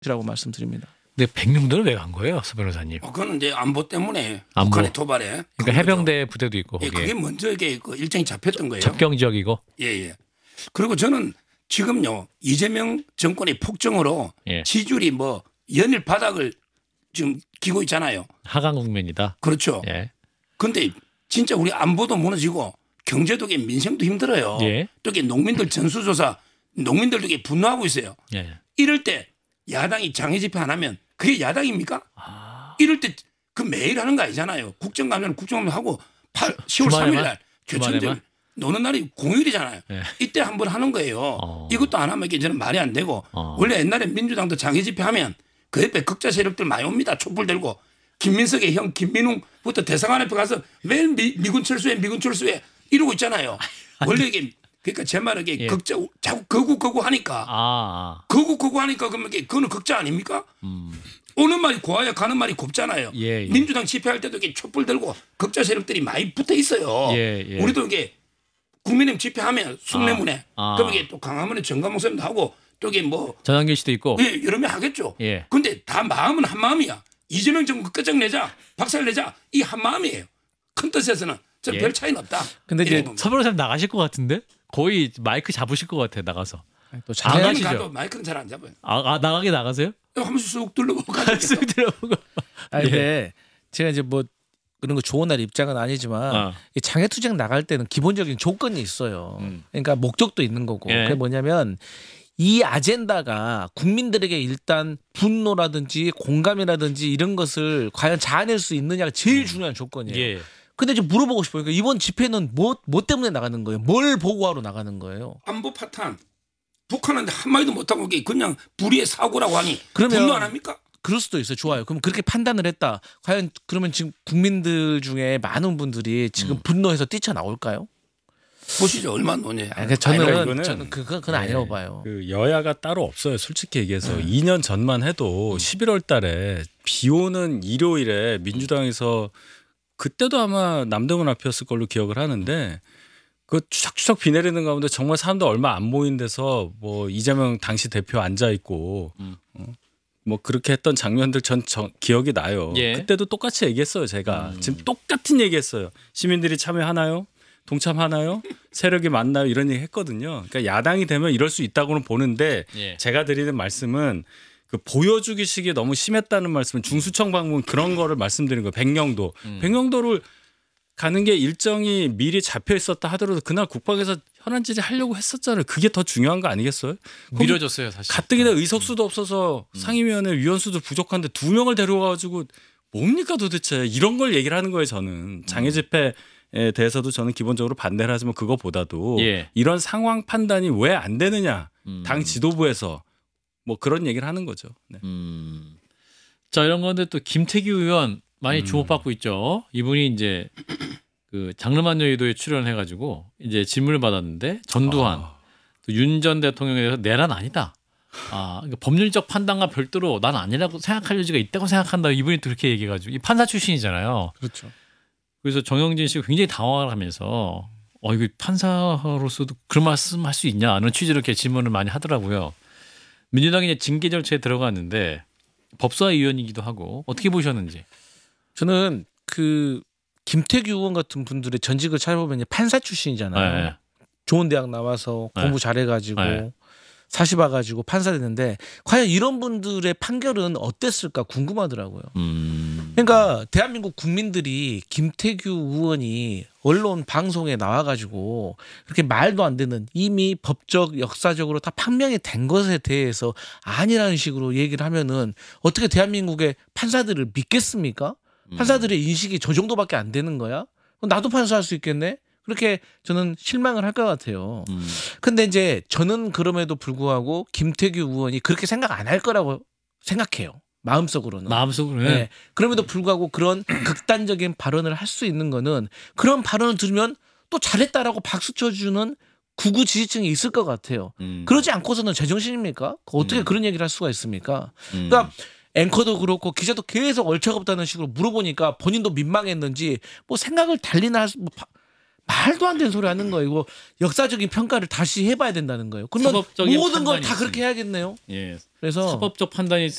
라고 말씀드립니다. 근데 백령도는 왜 간 거예요, 서 변호사님? 그거는 이제 안보 때문에 안보. 북한의 도발에. 그러니까 해병대 부대도 있고 예, 거기에 그게 먼저 이게 그 일정이 잡혔던 거예요. 접경 지역이고. 예. 그리고 저는 지금요 이재명 정권의 폭정으로 예. 지지율이 뭐 연일 바닥을 지금 기고 있잖아요. 하강 국면이다. 그렇죠. 예. 근데 진짜 우리 안보도 무너지고 경제도 민생도 힘들어요. 예. 또 이게 농민들 전수조사 농민들도 이게 분노하고 있어요. 예. 이럴 때 야당이 장애 집회 안 하면 그게 야당입니까? 이럴 때 그 매일 하는 거 아니잖아요. 국정감사는 국정감사 하고 10월 주말에만? 3일 날 주말에만? 교천절 노는 날이 공휴일이잖아요. 예. 이때 한번 하는 거예요. 이것도 안 하면 이게 저는 말이 안 되고 원래 옛날에 민주당도 장애 집회 하면 그 옆에 극자 세력들 많이 옵니다. 촛불 들고 김민석의 형 김민웅부터 대사관 앞에 가서 매일 미군 철수해 이러고 있잖아요. 원래 이게 그러니까 제 말은 이게 예. 극자 자꾸 거구 하니까 거구 하니까 그러면 그거는 극자 아닙니까? 오는 말이 고와야 가는 말이 곱잖아요. 예. 민주당 집회할 때도 이게 촛불 들고 극자 세력들이 많이 붙어 있어요. 예. 우리도 이게 국민의힘 집회하면 숭례문에 그럼 이게 또 강화문에 정강 목사님도 하고 또 이게 뭐 전환길 씨도 있고. 예, 여러 명 하겠죠. 예. 근데 다 마음은 한 마음이야. 이재명 정부 끝장내자, 박살내자 이 한 마음이에요. 큰 뜻에서는 전 별 차이는 없다. 근데 이제 서 변호사님 나가실 것 같은데? 거의 마이크 잡으실 것 같아요. 나가서. 또 안 가면 가시죠? 가도 마이크는 잘 안 잡아요. 나가게 나가세요? 한 번씩 쑥 둘러보고 가죠. 쓱 들어보고. 근데 제가 이제 뭐 그런 거 좋은 날 입장은 아니지만 이 장애투쟁 나갈 때는 기본적인 조건이 있어요. 그러니까 목적도 있는 거고. 예. 그게 뭐냐면 이 아젠다가 국민들에게 일단 분노라든지 공감이라든지 이런 것을 과연 자아낼 수 있느냐가 제일 중요한 조건이에요. 예. 근데 이제 물어보고 싶어요. 그러니까 이번 집회는 뭐 때문에 나가는 거예요? 뭘 보고하러 나가는 거예요? 안보 파탄. 북한한테 한마디도 못하고 이게 그냥 불의의 사고라고 하니 그러면 분노 안 합니까? 그럴 수도 있어요. 좋아요. 그럼 그렇게 판단을 했다. 과연 그러면 지금 국민들 중에 많은 분들이 지금 분노해서 뛰쳐나올까요? 보시죠. 얼마나 논의해요. 그러니까 저는 그건 아니라고 봐요. 그 여야가 따로 없어요. 솔직히 얘기해서 2년 전만 해도 11월 달에 비 오는 일요일에 민주당에서 그때도 아마 남대문 앞이었을 걸로 기억을 하는데 그 추적추적 비 내리는 가운데 정말 사람도 얼마 안 모인 데서 뭐 이재명 당시 대표 앉아 있고 뭐 그렇게 했던 장면들 전 기억이 나요. 예. 그때도 똑같이 얘기했어요. 제가 지금 똑같은 얘기했어요. 시민들이 참여하나요? 동참하나요? 세력이 맞나요? 이런 얘기 했거든요. 그러니까 야당이 되면 이럴 수 있다고는 보는데 예. 제가 드리는 말씀은 그 보여주기식이 너무 심했다는 말씀은 중수청 방문 그런 거를 말씀드리는 거예요. 백령도. 백령도를 가는 게 일정이 미리 잡혀 있었다 하더라도 그날 국방에서 현안 질의하려고 했었잖아요. 그게 더 중요한 거 아니겠어요? 미뤄졌어요 사실. 가뜩이나 의석수도 없어서 상임위원회 위원수도 부족한데 2명을 데려와가지고 뭡니까 도대체 이런 걸 얘기를 하는 거예요. 저는 장애 집회에 대해서도 저는 기본적으로 반대를 하지만 그거보다도 예. 이런 상황 판단이 왜 안 되느냐 당 지도부에서 뭐 그런 얘기를 하는 거죠. 네. 자 이런 건데 또 김태규 의원 많이 주목받고 있죠. 이분이 이제 그 장르만 여의도에 출연해가지고 이제 질문을 받았는데 전두환 윤 전 대통령에 대해서 내란 아니다. 그러니까 법률적 판단과 별도로 난 아니라고 생각할 여지가 있다고 생각한다. 이분이 또 그렇게 얘기해가지고 이 판사 출신이잖아요. 그렇죠. 그래서 정영진 씨가 굉장히 당황을 하면서 이거 판사로서도 그런 말씀할 수 있냐 하는 취지로 이렇게 질문을 많이 하더라고요. 민주당이 이제 징계 절차에 들어갔는데 법사위원이기도 하고 어떻게 보셨는지. 저는 그 김태규 의원 같은 분들의 전직을 찾아보면 판사 출신이잖아요. 네. 좋은 대학 나와서 공부 잘해가지고 네. 사시 봐가지고 판사 됐는데 과연 이런 분들의 판결은 어땠을까 궁금하더라고요. 그러니까 대한민국 국민들이 김태규 의원이 언론 방송에 나와가지고 그렇게 말도 안 되는 이미 법적 역사적으로 다 판명이 된 것에 대해서 아니라는 식으로 얘기를 하면은 어떻게 대한민국의 판사들을 믿겠습니까? 판사들의 인식이 저 정도밖에 안 되는 거야? 그럼 나도 판사할 수 있겠네? 그렇게 저는 실망을 할 것 같아요. 근데 이제 저는 그럼에도 불구하고 김태규 의원이 그렇게 생각 안 할 거라고 생각해요. 마음속으로는. 마음속으로는. 네. 그럼에도 불구하고 그런 극단적인 발언을 할 수 있는 거는 그런 발언을 들으면 또 잘했다라고 박수 쳐주는 구구 지지층이 있을 것 같아요. 그러지 않고서는 제정신입니까? 어떻게 그런 얘기를 할 수가 있습니까? 그러니까 앵커도 그렇고 기자도 계속 얼척없다는 식으로 물어보니까 본인도 민망했는지 뭐 생각을 달리나 말도 안 되는 소리 하는 거예요. 이거 역사적인 평가를 다시 해봐야 된다는 거예요. 그러면 사법적인 모든 걸 판단이 다 그렇게 있습니다. 해야겠네요. 예. 그래서 사법적 판단이